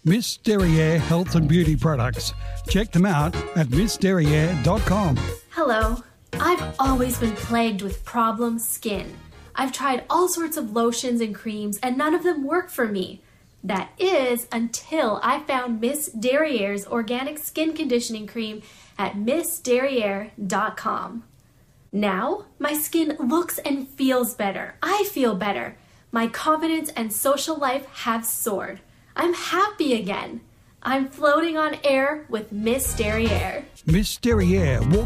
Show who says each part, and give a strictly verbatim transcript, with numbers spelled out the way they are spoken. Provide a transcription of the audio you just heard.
Speaker 1: Miss Derriere Health and Beauty Products. Check them out at miss derriere dot com.
Speaker 2: Hello. I've always been plagued with problem skin. I've tried all sorts of lotions and creams and none of them work for me. That is until I found Miss Derriere's organic skin conditioning cream at miss derriere dot com. Now, my skin looks and feels better. I feel better. My confidence and social life have soared. I'm happy again. I'm floating on air with Miss Derriere.
Speaker 1: Miss Derriere.